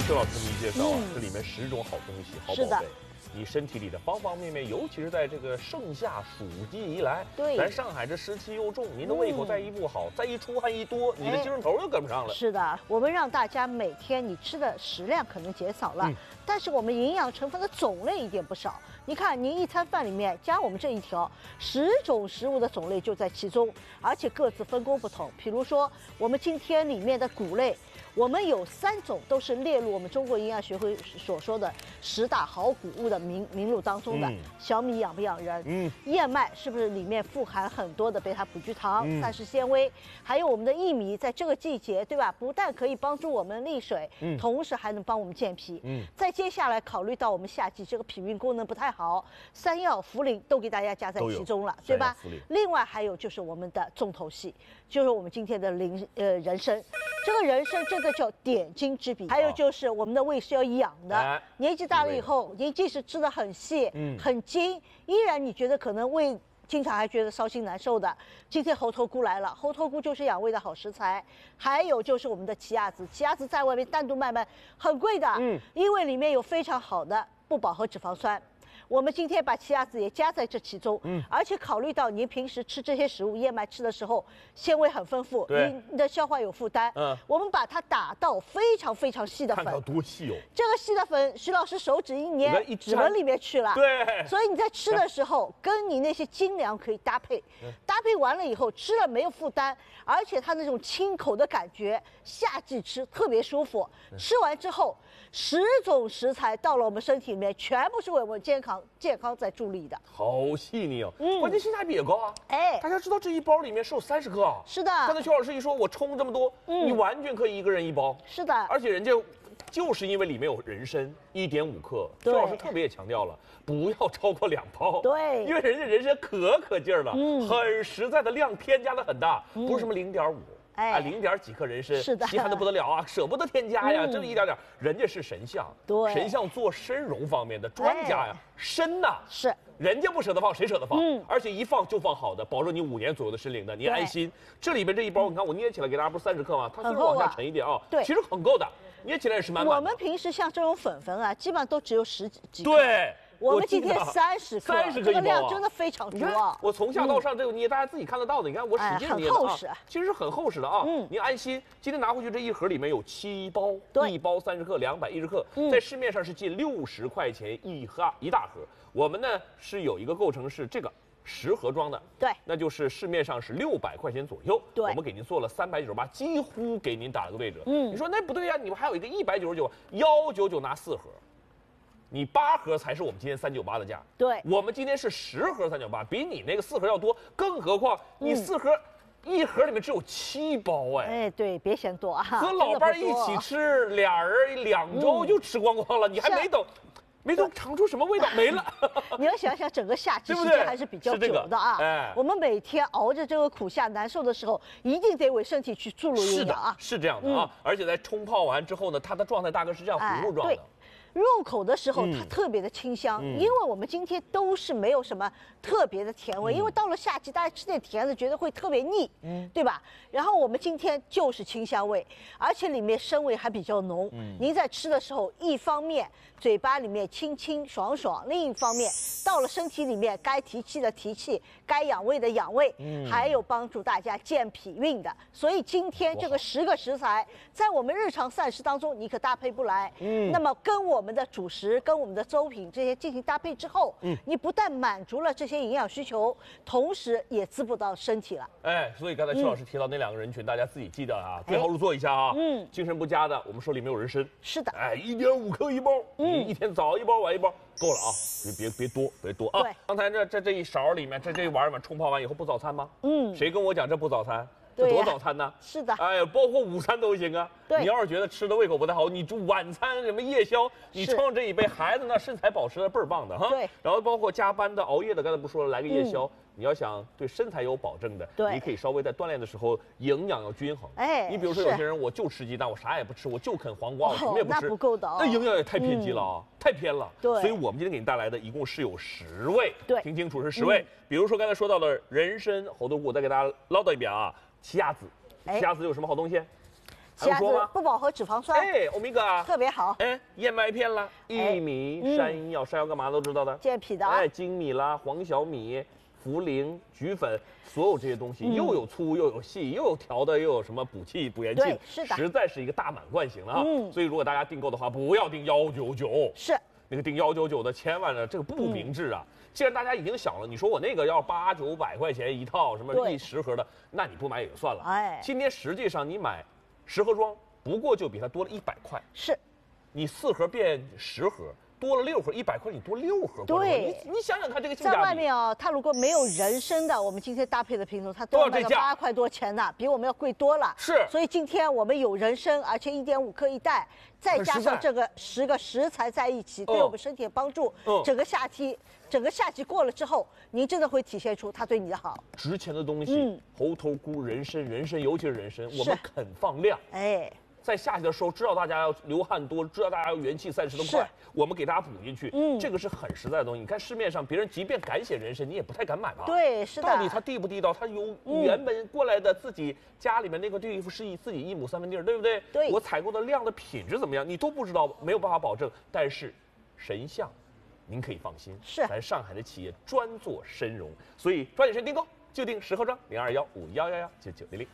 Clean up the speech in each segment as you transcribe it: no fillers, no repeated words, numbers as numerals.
邱老师给你介绍啊，这里面10种好东西，好宝贝。你身体里的方方面面，尤其是在这个盛夏暑季一来， 对， 咱上海这湿气又重，您的胃口再一不好，再一出汗一多，你的精神头又跟不上了。 是的，我们让大家每天你吃的食量可能减少了，但是我们营养成分的种类一点不少。你看，您一餐饭里面加我们这一条，10种食物的种类就在其中，而且各自分工不同。比如说，我们今天里面的谷类，我们有3种都是列入我们中国营养学会所说的10大好谷物的名录当中的。小米养不养人？燕麦是不是里面富含很多的贝塔葡聚糖、膳食纤维？还有我们的薏米，在这个季节，对吧？不但可以帮助我们利水，同时还能帮我们健脾。再接下来考虑到我们夏季这个脾运功能不太好，山药、茯苓都给大家加在其中了，对吧？另外还有就是我们的重头戏，就是我们今天的人参。这个人参真的叫点睛之笔。还有就是我们的胃是要养的，年纪大了以后，您即使吃得很细、很精，依然你觉得可能胃经常还觉得烧心难受的。今天猴头菇来了，猴头菇就是养胃的好食材。还有就是我们的奇亚籽，奇亚籽在外面单独卖很贵的，因为里面有非常好的不饱和脂肪酸。我们今天把奇亚籽也加在这其中，而且考虑到您平时吃这些食物，燕麦吃的时候纤维很丰富，你的消化有负担，我们把它打到非常非常细的粉， 看看多细哦！ 这个细的粉，徐老师手指一捏，指纹里面去了， 对， 所以你在吃的时候，跟你那些精粮可以搭配，搭配完了以后吃了没有负担，而且它那种清口的感觉，夏季吃特别舒服。吃完之后，10种食材到了我们身体里面，全部是为我们健康在助力的， 好细腻哦！关键性价比也高啊！大家知道这一包里面是有30克啊！ 是的， 刚才邱老师一说，我冲这么多，你完全可以1个人1包。 是的， 而且人家就是因为里面有人参1.5克，邱老师特别也强调了，不要超过2包。 对， 因为人家人参可劲儿了，很实在的量添加的很大，不是什么0.5。0.几克人参， 是的， 稀罕的不得了啊，舍不得添加呀，这一点点，人家是神象， 对， 神象做参茸方面的专家呀，参呐是， 人家不舍得放，谁舍得放？而且一放就放好的，保证你5年左右的参龄的，你安心。这里边这一包，你看我捏起来给大家不是30克吗？它虽然往下沉一点啊， 对， 其实很够的，捏起来也是满满的。 我们平时像这种粉啊，基本上都只有10几克。 对。 我们今天30克 ，30克这个量真的非常足啊！ 我从下到上这个捏，大家自己看得到的。你看我使劲捏的啊，其实是很厚实的啊。您安心，今天拿回去这一盒里面有7包，1包30克，210克，在市面上是近60块钱一大盒。我们呢是有一个构成是这个10盒装的， 对， 那就是市面上是600块钱左右。 对， 我们给您做了398，几乎给您打了个对折。你说那不对呀，你们还有一个199，199拿4盒。你8盒才是我们今天398的价， 对， 我们今天是10盒398，比你那个4盒要多，更何况你4盒，1盒里面只有7包哎， 对，别嫌多啊， 和老伴一起吃，俩人2周就吃光了，你还没等尝出什么味道没了。 你要想想整个夏季时间还是比较久的啊，我们每天熬着这个苦夏难受的时候，一定得为身体去注入营养啊， 是这样的啊，而且在冲泡完之后呢，它的状态大概是这样葫芦状的。 入口的时候它特别的清香，因为我们今天都是没有什么特别的甜味，因为到了夏季大家吃点甜的觉得会特别腻，对吧？然后我们今天就是清香味，而且里面参味还比较浓。您在吃的时候，一方面嘴巴里面清清爽爽，另一方面到了身体里面该提气的提气，该养胃的养胃，还有帮助大家健脾运的。所以今天这个10个食材，在我们日常膳食当中你可搭配不来，那么跟我们的主食跟我们的粥品这些进行搭配之后，你不但满足了这些营养需求，同时也滋补到身体了。 所以刚才邱老师提到那2个人群，大家自己记得啊，对号入座一下啊。精神不佳的，我们说里面有人参， 是的 ，1.5克1包，一天早1包晚1包够了啊，别多啊。刚才这一勺里面，这一碗里面冲泡完以后不早餐吗？谁跟我讲这不早餐？这多早餐呢？ 是的， 包括午餐都行啊。你要是觉得吃的胃口不太好，你就晚餐什么夜宵，你冲上这一杯，孩子那身材保持的倍儿棒的哈。 对。 然后包括加班的、熬夜的，刚才不说了，来个夜宵，你要想对身材有保证的，你可以稍微在锻炼的时候营养要均衡。你比如说有些人我就吃鸡蛋，我啥也不吃，我就啃黄瓜，我什么也不吃， 那不够的， 那营养也太偏激了啊，太偏了。 对。 所以我们今天给你带来的一共是有10味， 对， 听清楚是10味。比如说刚才说到的人参、猴头菇，我再给大家唠叨一遍啊，奇亚籽。奇亚籽有什么好东西？ 奇亚籽不饱和脂肪酸， 哎，欧米伽特别好。 哎，燕麦片啦，薏米、山药，山药干嘛都知道的， 健脾的。 哎，精米啦，黄小米、茯苓、菊粉，所有这些东西又有粗又有细，又有调的，又有什么补气补元气， 对，是的， 实在是一个大满贯型的啊。所以如果大家订购的话，不要订199， 是那个订199的，千万呢这个不明智啊。既然大家已经想了，你说我那个要800、900块钱一套，什么10盒的，那你不买也就算了。哎，今天实际上你买10盒装，不过就比它多了100块。 是， 你4盒变10盒。多了6盒，100块你多6盒， 对， 你想想看这个性价比。 在外面啊，它如果没有人参的，我们今天搭配的品种，它都要卖到8块多钱的，比我们要贵多了。 是， 所以今天我们有人参，而且1.5克一袋，再加上这个10个食材在一起，对我们身体的帮助。整个夏季过了之后，您真的会体现出它对你的好。 值钱的东西，猴头菇、人参，尤其是人参，我们肯放量。哎。在夏季的时候，知道大家要流汗多，知道大家要元气散失的快，我们给大家补进去，这个是很实在的东西。你看市面上别人即便敢写人参，你也不太敢买吧？ 对，是的。 到底它地不地道？它有原本过来的自己家里面那个地是自己1亩3分地，对不对？ 对。 我采购的量的品质怎么样，你都不知道，没有办法保证。但是神象，您可以放心， 是咱上海的企业专做参茸，所以抓紧时间订购，就订10盒装，021511199900。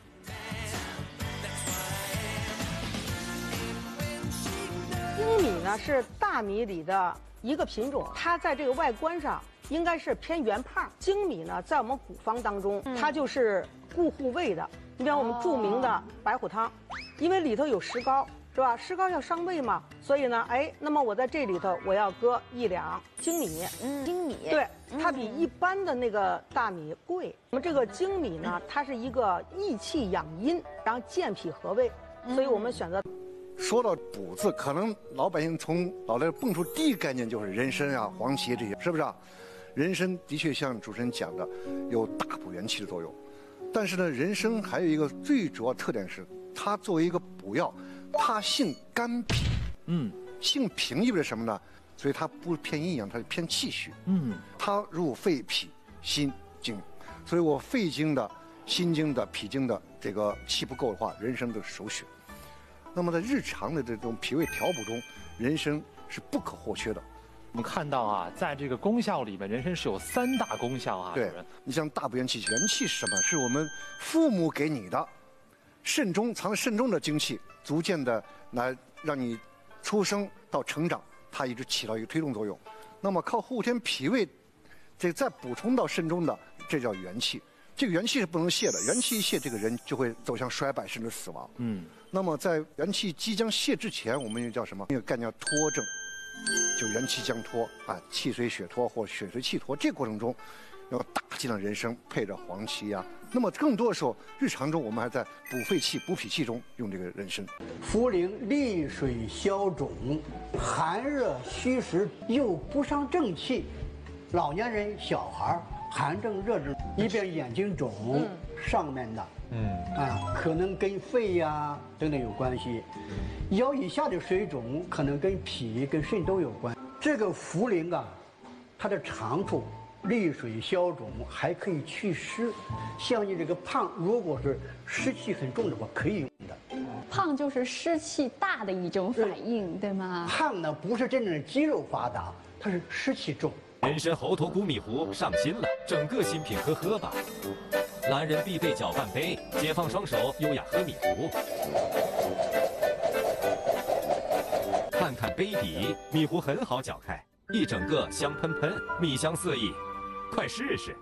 精米呢是大米里的一个品种，它在这个外观上应该是偏圆胖。精米呢，在我们古方当中，它就是固护胃的。你比方我们著名的白虎汤，因为里头有石膏，是吧？石膏要伤胃嘛，所以呢，哎，那么我在这里头我要搁1两精米。 精米， 对，它比一般的那个大米贵。那么这个精米呢，它是一个益气养阴，然后健脾和胃，所以我们选择。 说到补字，可能老百姓从脑袋蹦出第一概念就是人参啊、黄芪这些，是不是啊？人参的确像主持人讲的，有大补元气的作用。但是呢，人参还有一个最主要特点是，它作为一个补药，它性甘平。性平意味着什么呢？所以它不偏阴阳，它是偏气虚。它入肺、脾、心、经，所以我肺经的、心经的、脾经的这个气不够的话，人参的首选。那么在日常的这种脾胃调补中，人参是不可或缺的。 我们看到啊，在这个功效里面，人参是有3大功效啊。 对，你像大补元气，元气是什么？是我们父母给你的，肾中藏在肾中的精气，逐渐的来让你出生到成长，它一直起到一个推动作用。那么靠后天脾胃，这再补充到肾中的，这叫元气。这个元气是不能泄的，元气一泄，这个人就会走向衰败甚至死亡。那么在元气即将泄之前，我们又叫什么？那个概念叫脱症，就元气将脱啊，气随血脱或血随气脱。这个过程中，要大剂量人参配着黄芪呀。那么更多的时候，日常中我们还在补肺气、补脾气中用这个人参。 茯苓利水消肿，寒热虚实又不伤正气，老年人、小孩寒症热症，一边眼睛肿，上面的。可能跟肺呀等等有关系，腰以下的水肿可能跟脾、跟肾都有关。这个茯苓啊，它的长处利水消肿，还可以祛湿。像你这个胖，如果是湿气很重的话，可以用的。 胖就是湿气大的一种反应，对吗？ 胖呢不是真正的肌肉发达，它是湿气重。 人参猴头菇米糊上新了，整个新品喝吧。男人必备搅拌杯，解放双手，优雅喝米糊。看看杯底，米糊很好搅开，一整个香喷喷，米香四溢，快试试。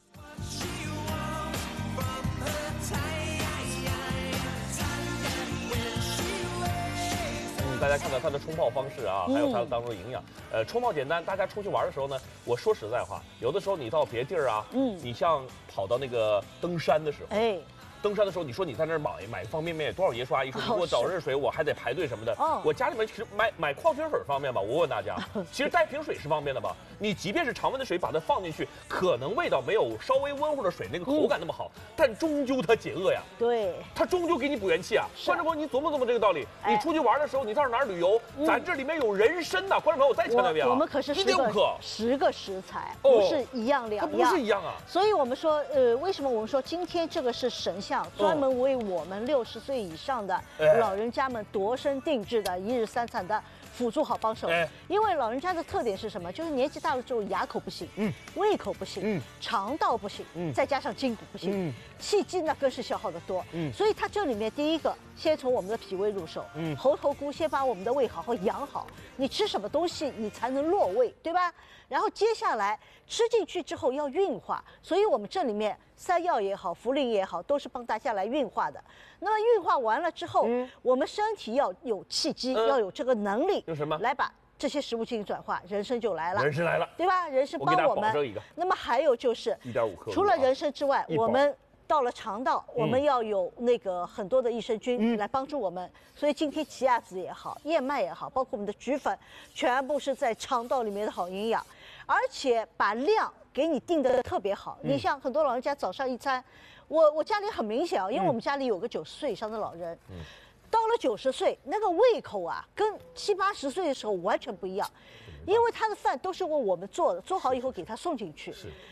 大家看到它的冲泡方式啊，还有它当中的营养。冲泡简单，大家出去玩的时候呢，我说实在话，有的时候你到别地儿啊，你像跑到那个登山的时候，登山的时候，你说你在那儿买方便面，多少爷叔阿姨说你给我找热水，我还得排队什么的。我家里面其实买矿泉水方便吧？我问大家，其实带瓶水是方便的吧？你即便是常温的水，把它放进去，可能味道没有稍微温乎的水那个口感那么好，但终究它解饿呀。 对， 它终究给你补元气啊。观众朋友，你琢磨琢磨这个道理。你出去玩的时候，你到哪儿旅游，咱这里面有人参呐。观众朋友，我再强调一遍啊， 我们可是10个食材，不是一样两样。 它不是一样啊。 所以我们说，为什么我们说今天这个是神象？ 项，专门为我们60岁以上的老人家们度身定制的1日3餐的辅助好帮手。因为老人家的特点是什么？就是年纪大了之后牙口不行，胃口不行，肠道不行，再加上筋骨不行，气机呢更是消耗的多。所以它这里面第一个，先从我们的脾胃入手，猴头菇先把我们的胃好好养好，你吃什么东西你才能落胃，对吧？然后接下来吃进去之后要运化，所以我们这里面3药也好，茯苓也好，都是帮大家来运化的。那么运化完了之后，我们身体要有气机，要有这个能力， 有什么来把这些食物进行转化，人参就来了。 人参来了， 对吧？人参帮我们。那么还有就是 1.5克， 除了人参之外，我们到了肠道，我们要有那个很多的益生菌来帮助我们。所以今天奇亚籽也好，燕麦也好，包括我们的菊粉，全部是在肠道里面的好营养，而且把量给你定得特别好。你像很多老人家早上一餐，我家里很明显啊，因为我们家里有个90岁以上的老人，到了90岁，那个胃口啊，跟70、80岁的时候完全不一样。因为他的饭都是为我们做的，做好以后给他送进去，